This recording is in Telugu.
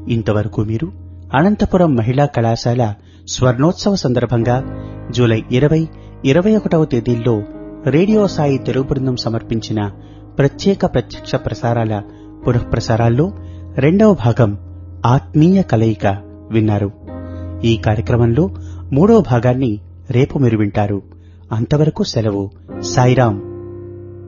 ఇంతవరకు మీరు అనంతపురం మహిళా కళాశాల స్వర్ణోత్సవ సందర్భంగా జూలై 20, 21వ తేదీల్లో రేడియో సాయి తెలుగు బృందం సమర్పించిన ప్రత్యేక ప్రత్యక్ష ప్రసారాల పునఃప్రసారాల్లో 2వ భాగం ఆత్మీయ కలయిక విన్నారు. ఈ కార్యక్రమంలో 3వ భాగాన్ని రేపు మీరు వింటారు. అంతవరకు సెలవు. సాయిరాం.